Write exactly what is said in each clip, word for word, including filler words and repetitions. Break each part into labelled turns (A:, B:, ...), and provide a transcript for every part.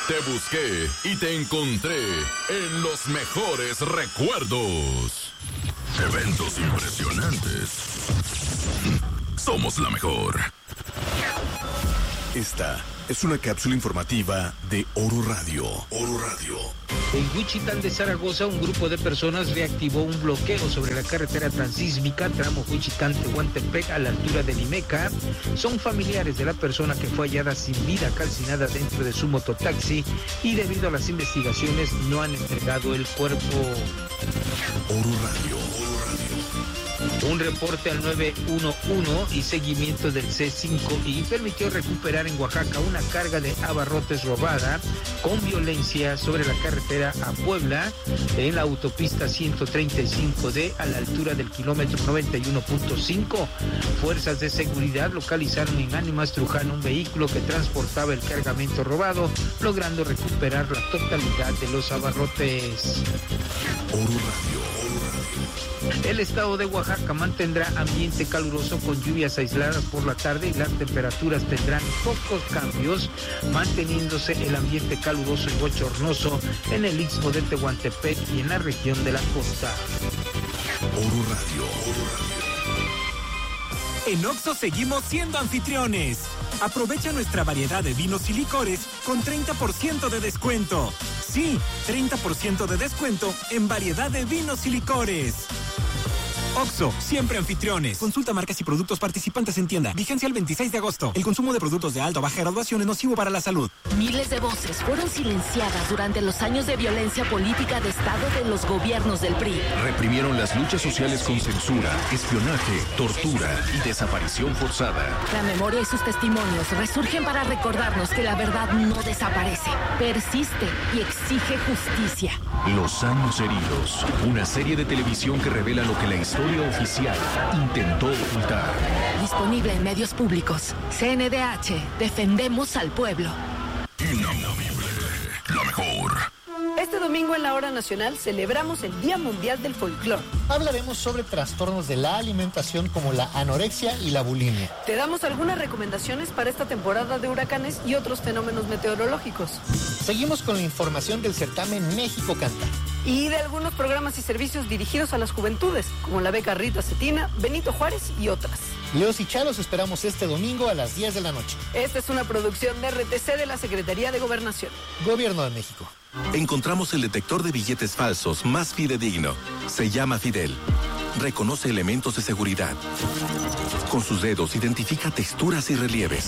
A: Te busqué y te encontré en los mejores recuerdos. Eventos impresionantes. Somos la mejor. Esta es una cápsula informativa de Oro Radio. Oro Radio.
B: En Huichitán de Zaragoza, un grupo de personas reactivó un bloqueo sobre la carretera transísmica, tramo Huichitán-Tehuantepec, a la altura de Limeca. Son familiares de la persona que fue hallada sin vida, calcinada dentro de su mototaxi, y debido a las investigaciones no han entregado el cuerpo.
A: Oro Radio. Oro Radio.
B: Un reporte al nueve uno uno y seguimiento del C cinco I permitió recuperar en Oaxaca una carga de abarrotes robada con violencia sobre la carretera a Puebla en la autopista ciento treinta y cinco D a la altura del kilómetro noventa y uno punto cinco. Fuerzas de seguridad localizaron en Ánimas Trujano un vehículo que transportaba el cargamento robado, logrando recuperar la totalidad de los abarrotes.
A: Oro Radio. Oro Radio.
B: El estado de Oaxaca mantendrá ambiente caluroso con lluvias aisladas por la tarde y las temperaturas tendrán pocos cambios, manteniéndose el ambiente caluroso y bochornoso en el istmo de Tehuantepec y en la región de la costa.
A: Oro Radio. Oro Radio.
C: En Oxxo seguimos siendo anfitriones. Aprovecha nuestra variedad de vinos y licores con treinta por ciento de descuento. Sí, treinta por ciento de descuento en variedad de vinos y licores. Oxxo, siempre anfitriones. Consulta marcas y productos participantes en tienda. Vigencia el veintiséis de agosto. El consumo de productos de alta o baja graduación es nocivo para la salud.
D: Miles de voces fueron silenciadas durante los años de violencia política de Estado de los gobiernos del P R I.
A: Reprimieron las luchas sociales con censura, espionaje, tortura y desaparición forzada.
D: La memoria y sus testimonios resurgen para recordarnos que la verdad no desaparece, persiste y exige justicia.
A: Los años heridos. Una serie de televisión que revela lo que la historia oficial intentó ocultar.
D: Disponible en medios públicos. C N D H. Defendemos al pueblo.
A: Inamovible. La mejor.
E: Este domingo en la Hora Nacional celebramos el Día Mundial del Folclor.
F: Hablaremos sobre trastornos de la alimentación como la anorexia y la bulimia.
E: Te damos algunas recomendaciones para esta temporada de huracanes y otros fenómenos meteorológicos.
F: Seguimos con la información del certamen México Canta.
E: Y de algunos programas y servicios dirigidos a las juventudes, como la beca Rita Cetina, Benito Juárez y otras.
F: Leos y Chalos esperamos este domingo a las diez de la noche.
E: Esta es una producción de R T C de la Secretaría de Gobernación.
F: Gobierno de México.
A: Encontramos el detector de billetes falsos más fidedigno. Se llama Fidel. Reconoce elementos de seguridad. Con sus dedos identifica texturas y relieves.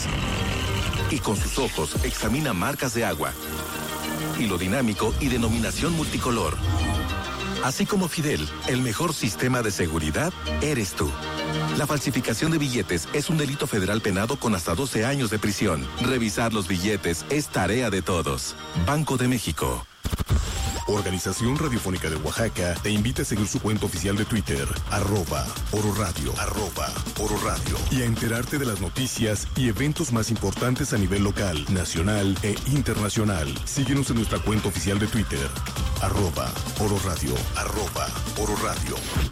A: Y con sus ojos examina marcas de agua. Hilo dinámico y denominación multicolor. Así como Fidel, el mejor sistema de seguridad eres tú. La falsificación de billetes es un delito federal penado con hasta doce años de prisión. Revisar los billetes es tarea de todos. Banco de México. Organización Radiofónica de Oaxaca te invita a seguir su cuenta oficial de Twitter, arroba Oro Radio, arroba Oro Radio, y a enterarte de las noticias y eventos más importantes a nivel local, nacional e internacional. Síguenos en nuestra cuenta oficial de Twitter, arroba Oro Radio, arroba Oro Radio.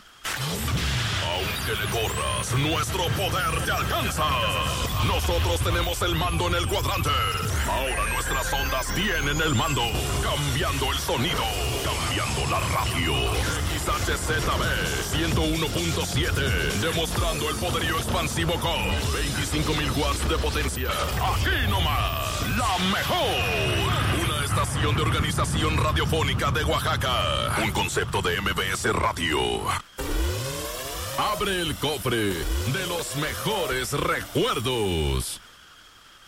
A: Aunque le corras, nuestro poder te alcanza. Nosotros tenemos el mando en el cuadrante. Ahora nuestras ondas tienen el mando. Cambiando el sonido. Cambiando la radio. X H Z B ciento uno punto siete. Demostrando el poderío expansivo con veinticinco mil watts de potencia. Aquí nomás. La mejor. Una estación de organización radiofónica de Oaxaca. Un concepto de M B S Radio. Abre el cofre de los mejores recuerdos.